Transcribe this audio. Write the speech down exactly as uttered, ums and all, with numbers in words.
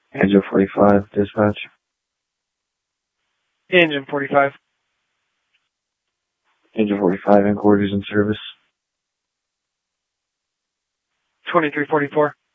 Engine forty-five, dispatch. Engine forty-five. Engine forty-five, inquiries in service. twenty-three forty-four.